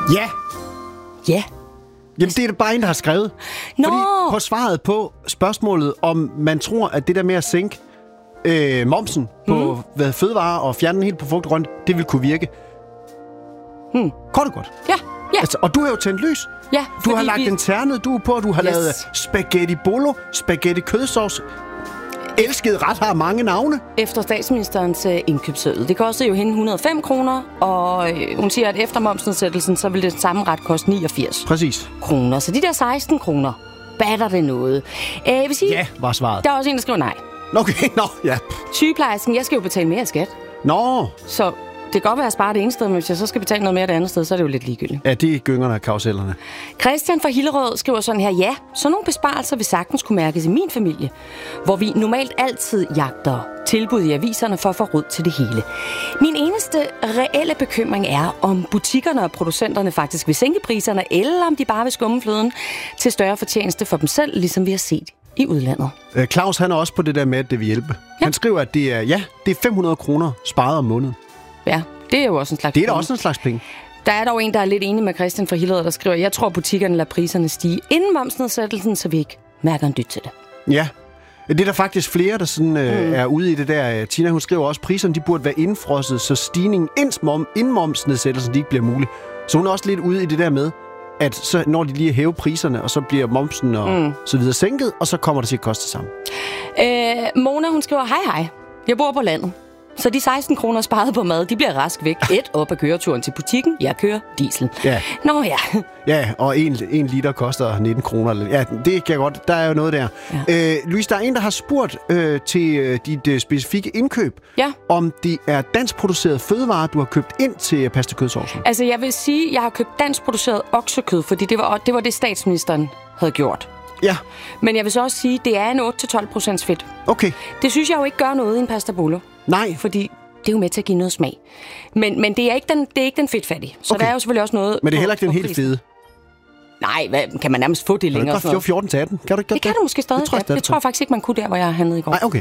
Ja. Ja. Jamen, det er det bare en, der har skrevet. Nå. Fordi på svaret på spørgsmålet, om man tror, at det der med at sænke momsen på fødevarer og fjerne den helt på frugt og grønt, det vil kunne virke. Kort og godt. Ja. Altså, og du har jo tændt lys. Ja, Du har lagt en ternet du på, du har lavet spaghetti bolo, spaghetti kødsovs. Elsket ret har mange navne. Efter statsministerens indkøbsseddel. Det kostede jo hende 105 kroner, og hun siger, at efter momsnedsættelsen, så vil det samme ret koste 89 Præcis. kroner. Så de der 16 kroner, batter det noget. Jeg vil sige, Ja, var svaret. der er også en, der skriver nej. Okay, ja. Sygeplejersken, jeg skal jo betale mere skat. Nå. Så det kan godt være at spare det ene sted, men hvis jeg så skal betale noget mere det andet sted, så er det jo lidt ligegyldigt. Ja, det er gyngerne af karusellerne. Christian fra Hillerød skriver sådan her: ja, så nogle besparelser vil sagtens kunne mærkes i min familie, hvor vi normalt altid jagter tilbud i aviserne for at få råd til det hele. Min eneste reelle bekymring er, om butikkerne og producenterne faktisk vil sænke priserne, eller om de bare vil skumme fløden til større fortjeneste for dem selv, ligesom vi har set i udlandet. Claus, han er også på det der med, at det vil hjælpe. Ja. Han skriver, at det er 500 kroner sparet om måneden. Ja, det er jo også en slags Det er da penge. også en slags penge. Der er dog en, der er lidt enig med Christian fra Hillerød, der skriver: jeg tror, butikkerne lader priserne stige inden momsnedsættelsen, så vi ikke mærker en dyt til det. Ja. Det er der faktisk flere, der sådan, er ude i det der. Tina, hun skriver også, at priserne de burde være indfrosset, så stigningen inden momsnedsættelsen de ikke bliver mulig. Så hun er også lidt ude i det der med, at så når de lige hæver priserne, og så bliver momsen og så videre sænket, og så kommer det til at koste det samme. Mona, hun skriver: hej. Jeg bor på landet. Så de 16 kroner sparet på mad, de bliver rask væk. Et op af køreturen til butikken. Jeg kører diesel. Ja. Nå ja. Ja, og en liter koster 19 kroner. Ja, det kan godt. Der er jo noget der. Ja. Louise, der er en, der har spurgt til dit specifikke indkøb, om det er danskproduceret fødevarer, du har købt ind til pasta kødsovsen. Altså, jeg vil sige, at jeg har købt danskproduceret oksekød, fordi det var det, statsministeren havde gjort. Ja. Men jeg vil så også sige, at det er en 8-12% fedt. Okay. Det synes jeg jo ikke gør noget i en pasta bolo. Nej. Fordi det er jo med til at give noget smag. Men det er ikke den fedtfattige. Så der er jo selvfølgelig også noget. Men det er heller ikke den helt fede. Nej, kan man nærmest få det længere? Det kan 14 til 18. Kan du ikke det kan du måske stadig. Det tror jeg faktisk ikke, man kunne der, hvor jeg handlede i går. Nej, okay.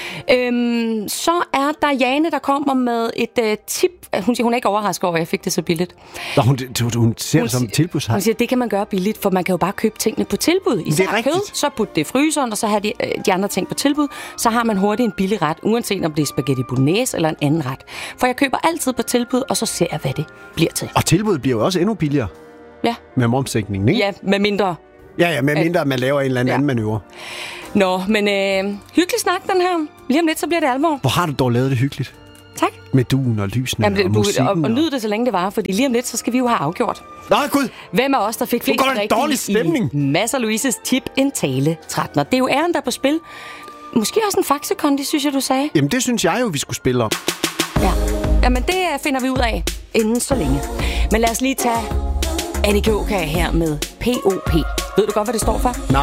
Så er der Jane, der kommer med et tip. Hun siger, hun er ikke overrasket over, at jeg fik det så billigt. Nå, hun ser det som et tilbud. Hun siger, det kan man gøre billigt, for man kan jo bare købe tingene på tilbud. Især kød, så putte det i fryseren, og så har de andre ting på tilbud. Så har man hurtigt en billig ret, uanset om det er spaghetti bolognese eller en anden ret. For jeg køber altid på tilbud, og så ser jeg, hvad det bliver til. Og tilbuddet bliver jo også endnu billigere. Ja. Med momssænkningen, ikke? Ja, med mindre. Ja, med mindre, at man laver en eller anden manøvre. Nå, men hyggelig snak, den her. Lige om lidt, så bliver det alvor. Hvor har du dog lavet det hyggeligt? Tak. Med duen og lysene og musikken. Og nyd det, så længe det var, fordi lige om lidt, så skal vi jo have afgjort. Nej, Gud! Hvem af os, der fik flest rigtigt i Mads og Louises tip en tale 13'er? Det er jo æren, der er på spil. Måske også en faxekondi, synes jeg, du sagde. Jamen, det synes jeg jo, vi skulle spille om. Ja. Jamen, det finder vi ud af inden så længe. Men lad os lige tage Annika Åkær her med POP. Ved du godt, hvad det står for? Nej.